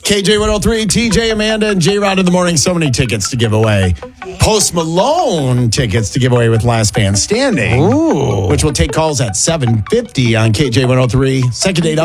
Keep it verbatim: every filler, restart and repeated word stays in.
K J one oh three, T J, Amanda, and J-Rod in the morning. So many tickets to give away. Post Malone tickets to give away with Last Man Standing. Ooh. Which will take calls at seven fifty on K J one oh three. Second date up.